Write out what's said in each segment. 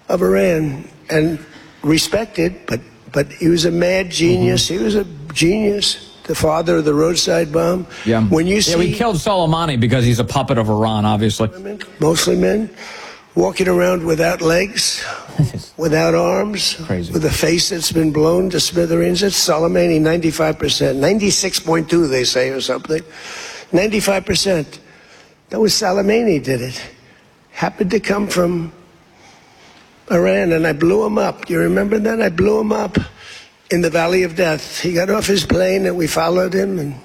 of Iran and respected, but he was a mad genius. He was a genius. The father of the roadside bomb. Yeah. When you see we killed Soleimani because he's a puppet of Iran, obviously. Women, mostly men, walking around without legs, without arms, Crazy. with a face that's been blown to smithereens. It's Soleimani, 95%, 96.2 they say or something, 95%. That was Soleimani did it. Happened to come from Iran, and I blew him up. You remember that? I blew him up in the Valley of Death. He got off his plane and we followed him. And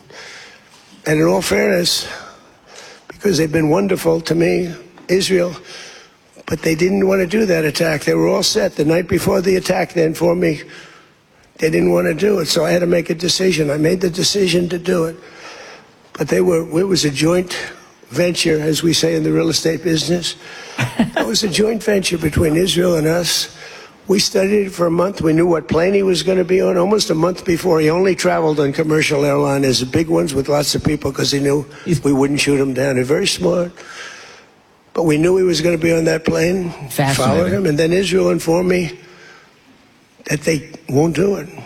in all fairness, because they've been wonderful to me, Israel, but they didn't want to do that attack. They were all set the night before the attack. They informed me they didn't want to do it, so I had to make a decision. I made the decision to do it. But it was a joint venture, as we say in the real estate business. It was a joint venture between Israel and us. We studied it for a month. We knew what plane he was going to be on almost a month before. He only traveled on commercial airliners, the big ones with lots of people, because he knew we wouldn't shoot him down. He's very smart. But we knew he was going to be on that plane. Followed him. And then Israel informed me that they won't do it.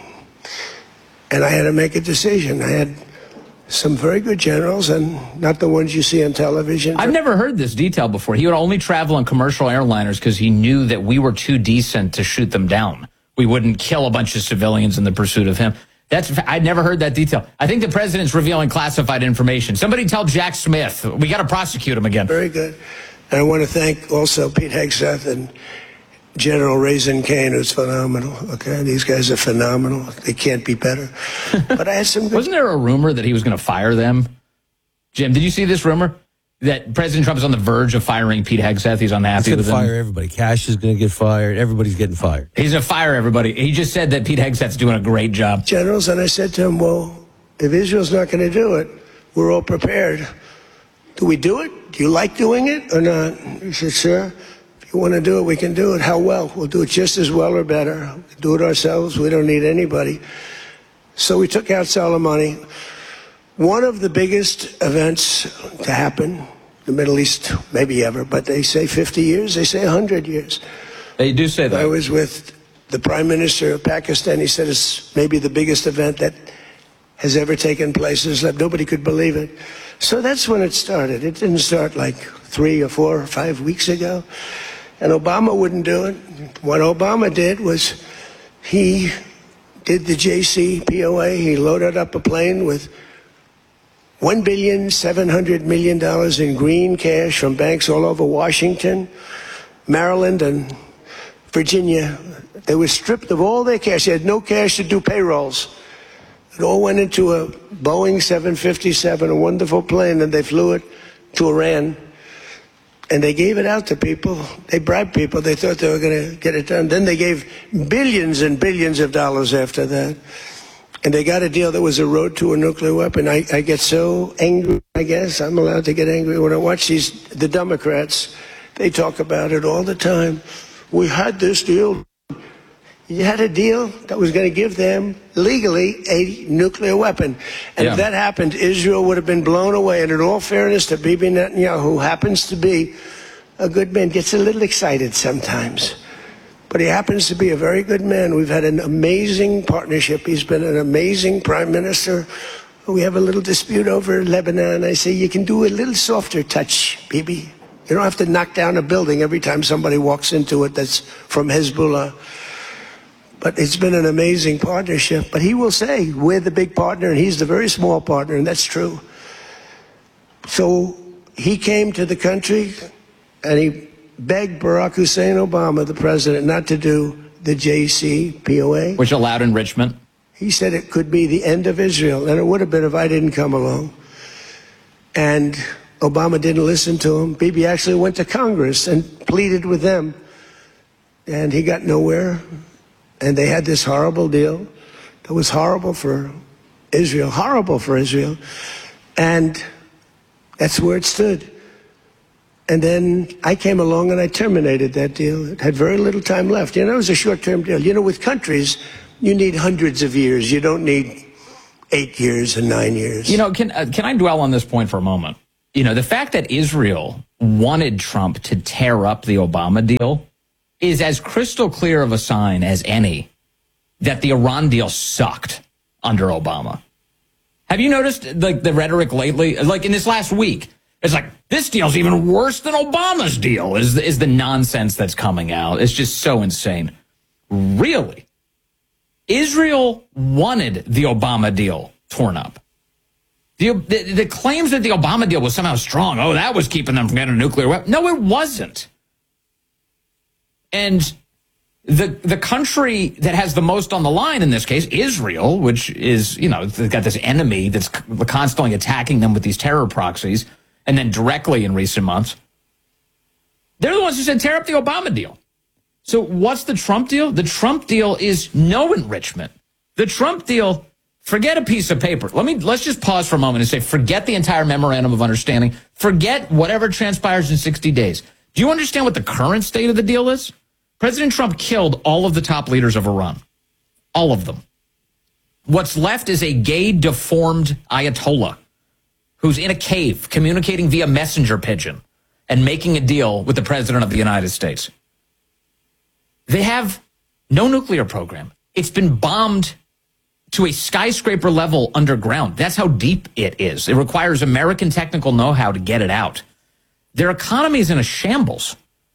And I had to make a decision. I had some very good generals, and not the ones you see on television. I've never heard this detail before. He would only travel on commercial airliners because he knew that we were too decent to shoot them down. We wouldn't kill a bunch of civilians in the pursuit of him. I'd never heard that detail. I think the president's revealing classified information. Somebody tell Jack Smith. We got to prosecute him again. Very good. And I want to thank also Pete Hegseth and General Raisin Kane, who's phenomenal. Okay, these guys are phenomenal. They can't be better. But I had some. Wasn't there a rumor that he was going to fire them? Jim, did you see this rumor that President Trump is on the verge of firing Pete Hegseth? He's unhappy with him. He's going to fire everybody. Cash is going to get fired. Everybody's getting fired. He's going to fire everybody. He just said that Pete Hegseth's doing a great job. Generals, and I said to him, well, if Israel's not going to do it, we're all prepared. Do we do it? Do you like doing it or not? He said, sir. If you want to do it, we can do it. How well? We'll do it just as well or better. Do it ourselves. We don't need anybody. So we took out Soleimani. One of the biggest events to happen, the Middle East, maybe ever, but they say 50 years, they say 100 years. They do say that. I was with the Prime Minister of Pakistan. He said it's maybe the biggest event that has ever taken place in Islam. Nobody could believe it. So that's when it started. It didn't start like 3 or 4 or 5 weeks ago. And Obama wouldn't do it. What Obama did was he did the JCPOA. He loaded up a plane with $1.7 billion in green cash from banks all over Washington, Maryland, and Virginia. They were stripped of all their cash. They had no cash to do payrolls. It all went into a Boeing 757, a wonderful plane, and they flew it to Iran. And they gave it out to people. They bribed people. They thought they were going to get it done. Then they gave billions and billions of dollars after that. And they got a deal that was a road to a nuclear weapon. I get so angry, I guess. I'm allowed to get angry when I watch the Democrats. They talk about it all the time. We had this deal. You had a deal that was going to give them, legally, a nuclear weapon. And if that happened, Israel would have been blown away. And in all fairness to Bibi Netanyahu, who happens to be a good man, gets a little excited sometimes. But he happens to be a very good man. We've had an amazing partnership. He's been an amazing prime minister. We have a little dispute over Lebanon. I say, you can do a little softer touch, Bibi. You don't have to knock down a building every time somebody walks into it that's from Hezbollah. But it's been an amazing partnership. But he will say, we're the big partner, and he's the very small partner, and that's true. So he came to the country, and he begged Barack Hussein Obama, the president, not to do the JCPOA. Which allowed enrichment. He said it could be the end of Israel, and it would have been if I didn't come along. And Obama didn't listen to him. Bibi actually went to Congress and pleaded with them, and he got nowhere. And they had this horrible deal that was horrible for Israel, and that's where it stood. And then I came along and I terminated that deal. It had very little time left. You know, it was a short-term deal. You know, with countries, you need hundreds of years. You don't need 8 years and 9 years. You know, can I dwell on this point for a moment? You know, the fact that Israel wanted Trump to tear up the Obama deal is as crystal clear of a sign as any that the Iran deal sucked under Obama. Have you noticed like the rhetoric lately? Like in this last week, it's like, this deal's even worse than Obama's deal is the nonsense that's coming out. It's just so insane. Really? Israel wanted the Obama deal torn up. The claims that the Obama deal was somehow strong, oh, that was keeping them from getting a nuclear weapon. No, it wasn't. And the country that has the most on the line in this case, Israel, which is, they've got this enemy that's constantly attacking them with these terror proxies, and then directly in recent months, they're the ones who said tear up the Obama deal. So what's the Trump deal? The Trump deal is no enrichment. The Trump deal, forget a piece of paper. Let's just pause for a moment and say, forget the entire memorandum of understanding. Forget whatever transpires in 60 days. Do you understand what the current state of the deal is? President Trump killed all of the top leaders of Iran. All of them. What's left is a gay, deformed Ayatollah who's in a cave communicating via messenger pigeon and making a deal with the president of the United States. They have no nuclear program. It's been bombed to a skyscraper level underground. That's how deep it is. It requires American technical know-how to get it out. Their economy is in a shambles.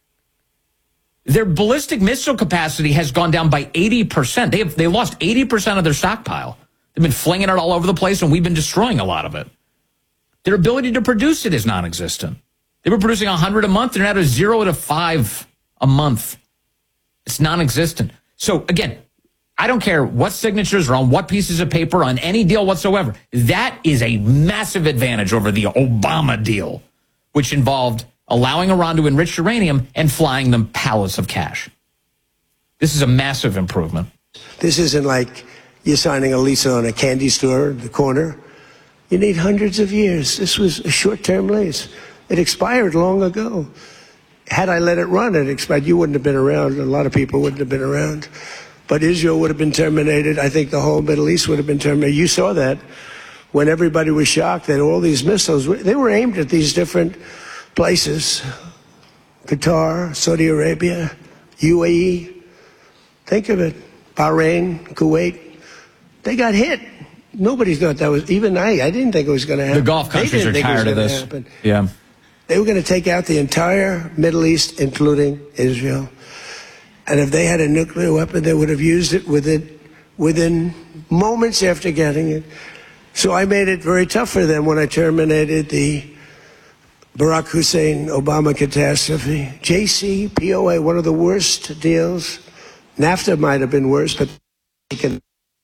Their ballistic missile capacity has gone down by 80%. They lost 80% of their stockpile. They've been flinging it all over the place, and we've been destroying a lot of it. Their ability to produce it is non-existent. They were producing 100 a month. They're now to 0 to 5 a month. It's non-existent. So, again, I don't care what signatures are on what pieces of paper on any deal whatsoever. That is a massive advantage over the Obama deal, which involved allowing Iran to enrich uranium and flying them pallets of cash. This is a massive improvement. This isn't like you're signing a lease on a candy store in the corner. You need hundreds of years. This was a short-term lease. It expired long ago. Had I let it run, it expired. You wouldn't have been around. A lot of people wouldn't have been around. But Israel would have been terminated. I think the whole Middle East would have been terminated. You saw that when everybody was shocked that all these missiles, they were aimed at these different places. Qatar, Saudi Arabia, UAE. Think of it. Bahrain, Kuwait. They got hit. Nobody thought that was, even I didn't think it was going to happen. The Gulf countries are tired of this. Yeah. They were going to take out the entire Middle East, including Israel. And if they had a nuclear weapon, they would have used it within moments after getting it. So I made it very tough for them when I terminated the Barack Hussein Obama catastrophe. JCPOA, one of the worst deals. NAFTA might have been worse, but it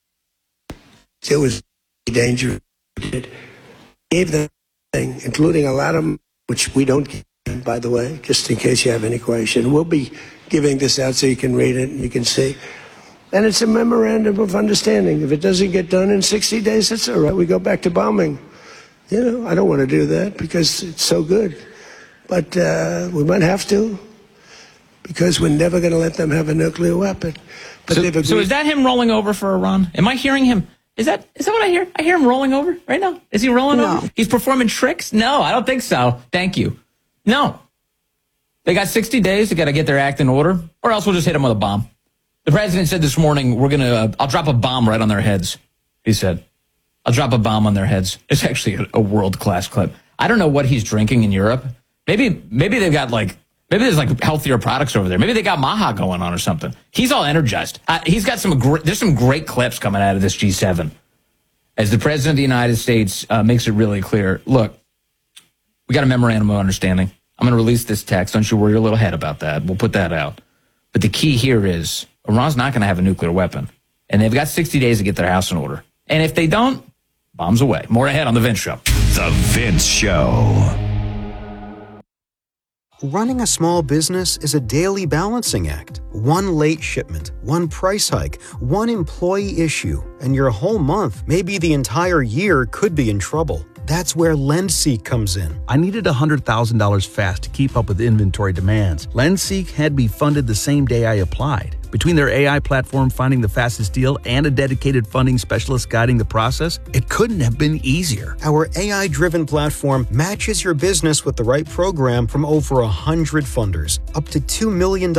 was dangerous. It gave them everything, including a lot of them, which we don't give, by the way, just in case you have any question. We'll be giving this out so you can read it and you can see. And it's a memorandum of understanding. If it doesn't get done in 60 days, that's all right. We go back to bombing. I don't want to do that because it's so good. But we might have to because we're never going to let them have a nuclear weapon. But so is that him rolling over for Iran? Am I hearing him? Is that what I hear? I hear him rolling over right now. Is he rolling over? He's performing tricks? No, I don't think so. Thank you. No. They got 60 days. They got to get their act in order, or else we'll just hit them with a bomb. The president said this morning, I'll drop a bomb right on their heads. He said, I'll drop a bomb on their heads. It's actually a world-class clip. I don't know what he's drinking in Europe. Maybe they've got maybe there's healthier products over there. Maybe they got Maha going on or something. He's all energized. He's got there's some great clips coming out of this G7 as the president of the United States makes it really clear. Look, we got a memorandum of understanding. I'm going to release this text. Don't you worry your little head about that. We'll put that out. But the key here is Iran's not going to have a nuclear weapon. And they've got 60 days to get their house in order. And if they don't, bombs away. More ahead on The Vince Show. The Vince Show. Running a small business is a daily balancing act. One late shipment, one price hike, one employee issue, and your whole month, maybe the entire year, could be in trouble. That's where LendSeek comes in. I needed $100,000 fast to keep up with inventory demands. LendSeek had me funded the same day I applied. Between their AI platform finding the fastest deal and a dedicated funding specialist guiding the process, it couldn't have been easier. Our AI-driven platform matches your business with the right program from over 100 funders, up to $2 million